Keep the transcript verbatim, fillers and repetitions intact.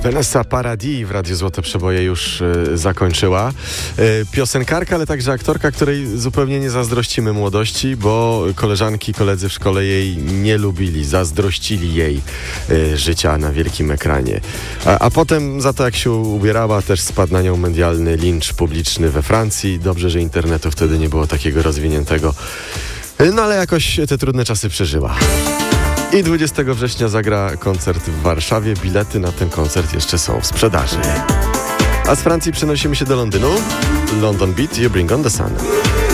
Vanessa Paradis w Radiu Złote Przeboje już y, zakończyła. Y, piosenkarka, ale także aktorka, której zupełnie nie zazdrościmy młodości, bo koleżanki, koledzy w szkole jej nie lubili, zazdrościli jej y, życia na wielkim ekranie. A, a potem za to, jak się ubierała, też spadł na nią medialny lincz publiczny we Francji. Dobrze, że internetu wtedy nie było takiego rozwiniętego. Y, no ale jakoś te trudne czasy przeżyła. I dwudziestego września zagra koncert w Warszawie. Bilety na ten koncert jeszcze są w sprzedaży. A z Francji przenosimy się do Londynu. London Beat, You Bring on the Sun.